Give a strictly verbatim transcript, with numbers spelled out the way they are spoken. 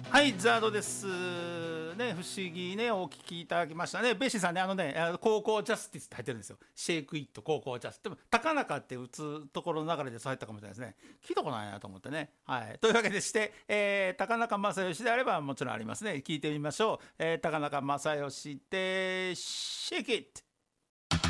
はい、ザードです。ね、不思議ね、お聞きいただきましたね。ベッシーさんね、あのね、あの高校ジャスティスって入ってるんですよ。シェイクイット高校ジャスティス。でも、高中って打つところの流れでそう入ったかもしれないですね。聞いたことないなと思ってね。はい。というわけでして、えー、高中正義であればもちろんありますね。聞いてみましょう。えー、高中正義で、シェイクイット。